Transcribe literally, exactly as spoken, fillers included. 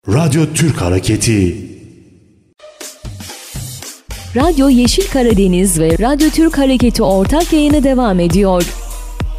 Radyo Türk Hareketi. Radyo Yeşil Karadeniz ve Radyo Türk Hareketi ortak yayını devam ediyor.